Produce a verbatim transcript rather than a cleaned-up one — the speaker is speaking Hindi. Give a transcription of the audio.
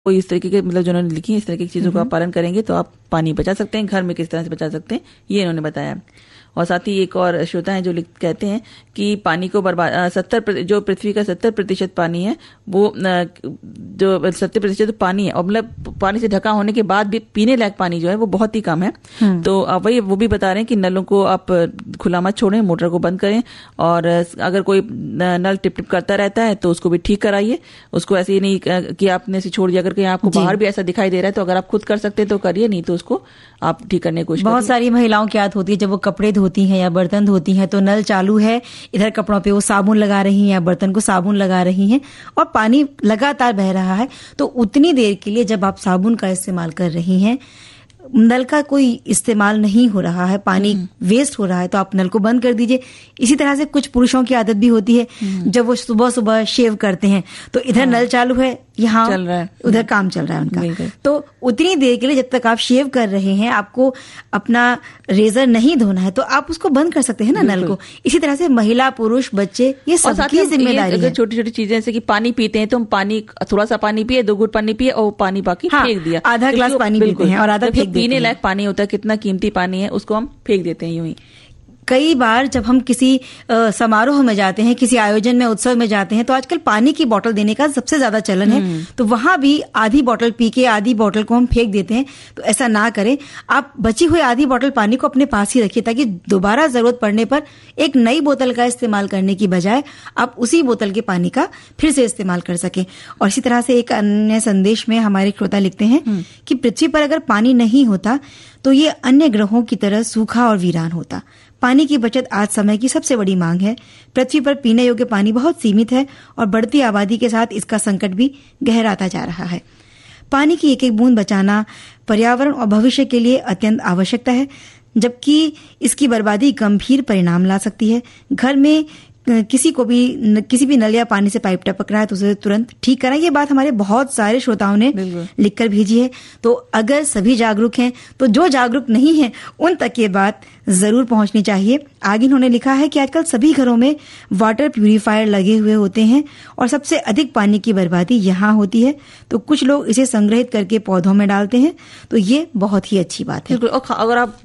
कोई इस तरीके के मतलब जो उन्होंने लिखी है, इस तरीके की चीज़ों का पालन करेंगे तो आप पानी बचा सकते हैं। घर में किस तरह से बचा सकते हैं ये इन्होंने बताया। और साथ ही एक और श्रोता है जो लिख कहते हैं कि पानी को बर्बाद सत्तर जो पृथ्वी का सत्तर प्रतिशत पानी है वो जो सत्तर प्रतिशत पानी है और मतलब पानी से ढका होने के बाद भी पीने लायक पानी जो है वो बहुत ही कम है। तो वही वो भी बता रहे हैं कि नलों को आप खुला मत छोड़ें, मोटर को बंद करें और अगर कोई नल टिप टिप करता रहता है तो उसको भी ठीक कराइए। उसको ऐसे ही नहीं कि आपने इसे छोड़ दिया, अगर कहीं आपको बाहर भी ऐसा दिखाई दे रहा है तो अगर आप खुद कर सकते हैं तो करिए, नहीं तो उसको आप ठीक करने की कोशिश करिए। बहुत सारी महिलाओं की आदत होती है जब वो कपड़े धोती हैं या बर्तन धोती हैं तो नल चालू है, इधर कपड़ों पे वो साबुन लगा रही हैं या बर्तन को साबुन लगा रही हैं और पानी लगातार बह रहा है। तो उतनी देर के लिए जब आप साबुन का इस्तेमाल कर रही हैं, नल का कोई इस्तेमाल नहीं हो रहा है, पानी वेस्ट हो रहा है, तो आप नल को बंद कर दीजिए। इसी तरह से कुछ पुरुषों की आदत भी होती है जब वो सुबह सुबह शेव करते हैं तो इधर नल चालू है, यहाँ चल रहा है, उधर काम चल रहा है उनका। तो उतनी देर के लिए जब तक आप शेव कर रहे हैं, आपको अपना रेजर नहीं धोना है तो आप उसको बंद कर सकते हैं ना नल को। इसी तरह से महिला पुरुष बच्चे ये सबकी जिम्मेदारी है। छोटी छोटी चीजें जैसे कि पानी पीते हैं तो हम पानी थोड़ा सा पानी पिए, दो घूंट पानी पिए और पानी बाकी हाँ, फेंक दिया, आधा गिलास पानी पीते हैं और आधा फेंक देते हैं। पीने लायक पानी होता है, कितना कीमती पानी है, उसको हम फेंक देते हैं यूं ही। कई बार जब हम किसी आ, समारोह में जाते हैं, किसी आयोजन में, उत्सव में जाते हैं तो आजकल पानी की बोतल देने का सबसे ज्यादा चलन है। तो वहां भी आधी बोतल पी के आधी बोतल को हम फेंक देते हैं। तो ऐसा ना करें, आप बची हुई आधी बोतल पानी को अपने पास ही रखिए ताकि दोबारा जरूरत पड़ने पर एक नई बोतल का इस्तेमाल करने की बजाय आप उसी बोतल के पानी का फिर से इस्तेमाल कर सकें। और इसी तरह से एक अन्य संदेश में हमारे श्रोता लिखते हैं कि पृथ्वी पर अगर पानी नहीं होता तो ये अन्य ग्रहों की तरह सूखा और वीरान होता। पानी की बचत आज समय की सबसे बड़ी मांग है। पृथ्वी पर पीने योग्य पानी बहुत सीमित है और बढ़ती आबादी के साथ इसका संकट भी गहराता जा रहा है। पानी की एक एक बूंद बचाना पर्यावरण और भविष्य के लिए अत्यंत आवश्यकता है, जबकि इसकी बर्बादी गंभीर परिणाम ला सकती है। घर में किसी को भी न, किसी भी नल या पानी से पाइप टपक रहा है तो उसे तुरंत ठीक कराएं। ये बात हमारे बहुत सारे श्रोताओं ने लिखकर भेजी है। तो अगर सभी जागरूक हैं तो जो जागरूक नहीं है उन तक ये बात जरूर पहुंचनी चाहिए। आगे इन्होंने लिखा है कि आजकल सभी घरों में वाटर प्यूरिफायर लगे हुए होते हैं और सबसे अधिक पानी की बर्बादी यहाँ होती है। तो कुछ लोग इसे संग्रहित करके पौधों में डालते हैं, तो ये बहुत ही अच्छी बात है। अगर आप